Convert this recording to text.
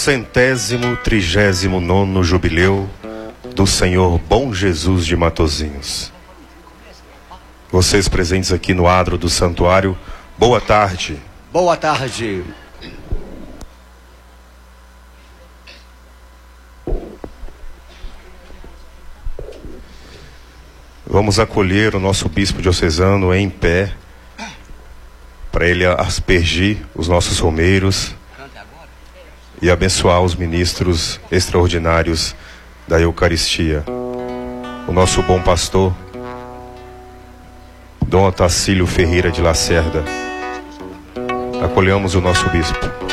439º Jubileu do Senhor Bom Jesus de Matozinhos. Vocês presentes aqui no adro do santuário, boa tarde. Boa tarde. Vamos acolher o nosso bispo diocesano em pé, para ele aspergir os nossos romeiros e abençoar os ministros extraordinários da Eucaristia. O nosso bom pastor, Dom Otacílio Ferreira de Lacerda. Acolhamos o nosso bispo.